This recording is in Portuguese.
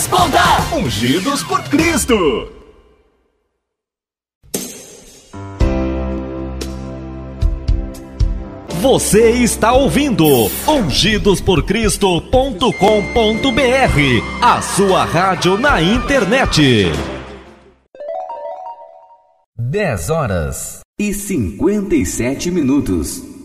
Responda! Ungidos por Cristo. Você está ouvindo ungidosporcristo.com.br, a sua rádio na internet. 10h57.